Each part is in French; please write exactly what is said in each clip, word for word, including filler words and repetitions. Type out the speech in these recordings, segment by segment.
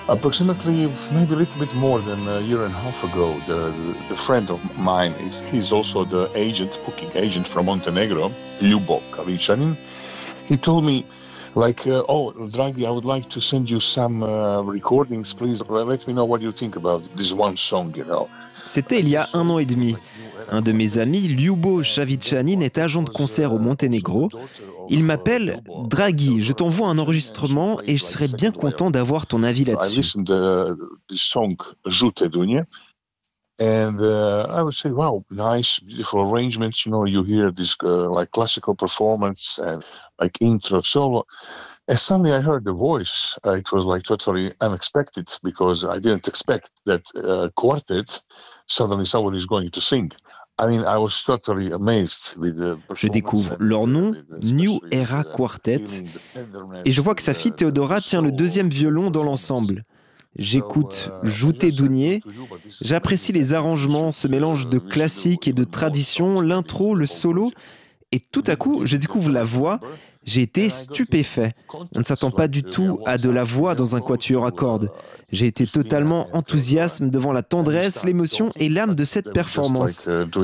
Approximately, maybe a little bit more than a year and a half ago, the, the friend of mine, is he's also the agent, booking agent from Montenegro, Ljubo Kaličanin. He told me, like, uh, oh, Draghi, I would like to send you some uh, recordings. Please let me know what you think about this one song, you know. C'était il y a un an et demi. Un de mes amis, Ljubo Savičanin, est agent de concert au Monténégro. Il m'appelle « Draghi, je t'envoie un enregistrement et je serais bien content d'avoir ton avis là-dessus. » I listened to this song, Žute Dunje, and uh, I would say, wow, nice, beautiful arrangements. You know, you hear this uh, like classical performance and like intro solo. And suddenly I heard the voice. Uh, it was like totally unexpected because I didn't expect that uh, quartet, suddenly someone is going to sing. I mean, I was totally amazed with the Je découvre leur nom, New Era Quartet, et je vois que sa fille Théodora tient le deuxième violon dans l'ensemble. J'écoute Žute Dunje, j'apprécie les arrangements, ce mélange de classique et de tradition, l'intro, le solo, et tout à coup, je découvre la voix. J'ai été stupéfait. On ne s'attend pas du tout à de la voix dans un quatuor à cordes. J'ai été totalement enthousiaste devant la tendresse, l'émotion et l'âme de cette performance.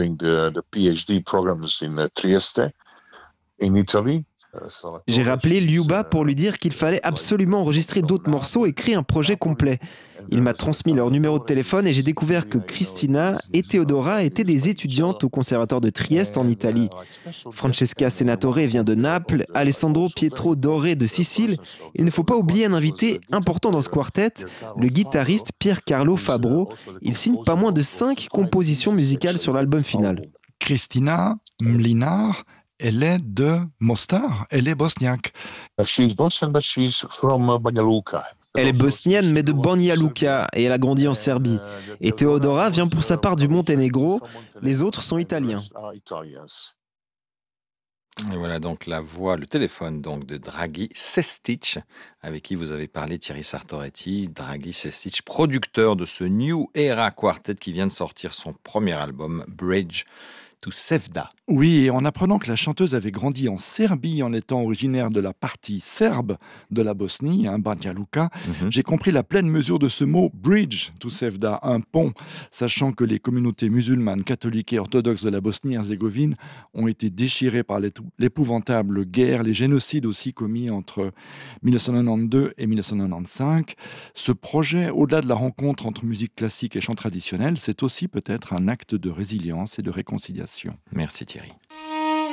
J'ai rappelé Ljuba pour lui dire qu'il fallait absolument enregistrer d'autres morceaux et créer un projet complet. Il m'a transmis leur numéro de téléphone et j'ai découvert que Cristina et Teodora étaient des étudiantes au conservatoire de Trieste en Italie. Francesca Senatore vient de Naples, Alessandro Pietro Doré de Sicile. Il ne faut pas oublier un invité important dans ce quartet, le guitariste Piercarlo Fabbro. Il signe pas moins de cinq compositions musicales sur l'album final. Cristina Mlinar, elle est de Mostar, elle est bosniaque. She's Bosnian, but she's from Banja Luka. Elle est bosnienne, mais de Banja Luka, et elle a grandi en Serbie. Et Teodora vient pour sa part du Monténégro. Les autres sont italiens. Et voilà donc la voix, le téléphone donc de Draghi Šestić, avec qui vous avez parlé, Thierry Sartoretti. Draghi Šestić, producteur de ce New Era Quartet qui vient de sortir son premier album, Bridge to Sevda. Oui, et en apprenant que la chanteuse avait grandi en Serbie en étant originaire de la partie serbe de la Bosnie, hein, Banja Luka, mm-hmm. j'ai compris la pleine mesure de ce mot Bridge to Sevda, un pont, sachant que les communautés musulmanes, catholiques et orthodoxes de la Bosnie-Herzégovine ont été déchirées par l'épouvantable guerre, les génocides aussi commis entre mille neuf cent quatre-vingt-douze et mille neuf cent quatre-vingt-quinze. Ce projet, au-delà de la rencontre entre musique classique et chant traditionnel, c'est aussi peut-être un acte de résilience et de réconciliation. Merci Thierry.